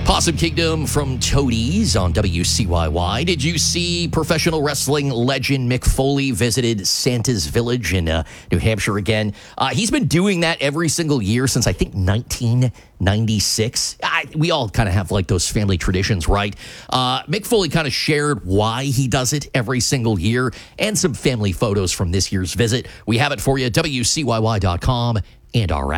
Possum Kingdom from Toadies on WCYY. Did you see professional wrestling legend Mick Foley visited Santa's Village in New Hampshire again? He's been doing that every single year since, I think, 1996. We all kind of have like those family traditions, right? Mick Foley kind of shared why he does it every single year and some family photos from this year's visit. We have it for you, WCYY.com and our app.